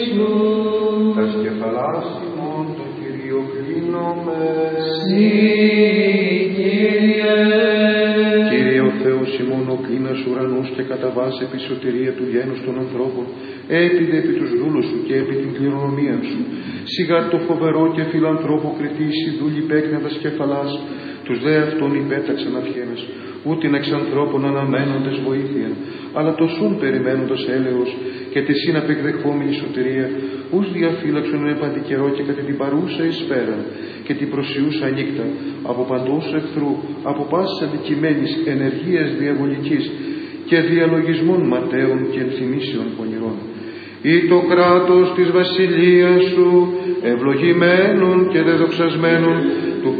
Τας κεφαλάς ημών το Κυρίο κλείνομαι. Κύριε ο Θεός ημών ο κλίνας ουρανούς και κατά βάση επί σωτηρία του γένους των ανθρώπων, έπειδε επί τους δούλους σου και επί την κληρονομία σου. Σιγά το φοβερό και φιλανθρώπο κριτήσει δούλοι πέκνατας κεφαλάς, τους δε αυτόν υπέταξαν αυχένας, ούτιν εξ ανθρώπων αναμένοντες βοήθεια, αλλά το σουν περιμένοντας έλεος και τη σύν απεκδεχόμενη σωτηρία, ους διαφύλαξον επαντι καιρό και κατά την παρούσα εισπέρα και την προσιούσα νύκτα, από παντός εχθρού, από πάσης αντικειμένης ενεργείας διαβολικής και διαλογισμών ματαίων και ενθυμίσεων πονηρών. Ή το κράτος της βασιλείας σου, ευλογημένων και δεδοξασμένων,